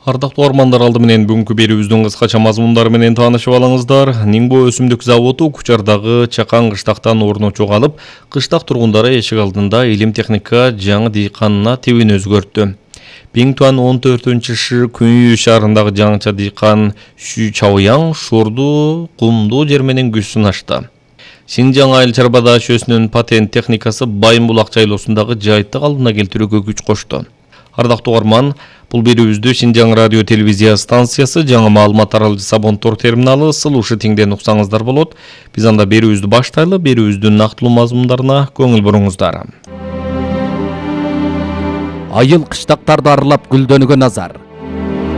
Ардактуу угармандар, алды менен бүгүнкү берүүбүздүн кыскача мазмундары менен таанышып алыңыздар. Ниңбо өсүмдүк заводу Кучардагы Чакан кыштактан орун чогулуп, кыштак тургундары эшик алдында илим техника жаңы дыйканына тибин өзгөрттү. Биңтуан 14-Шы Күнүй шаарындагы жаңыча дыйкан Шү Чаояң шорду, кумдуу жер менен күч сынашты. Синжаң айыл чарба даашөсүнүн патент техникасы Байын булак жайлоосундагы жайыттык алдына келтирүүгө күч кошту. Ардактуу угарман, бул берүүбүздү Синжаң радио телевизия станциясы жаңы маалымат таралгычы Сабон Тор терминалы Сылушы тиңден уксаңыздар болот. Биз анда берүүбүздү баштайлы, берүүбүздүн нактылуу мазмундарына көңүл буруңуздар. Айыл кыштактарды аралап гүлдөнүүгө назар.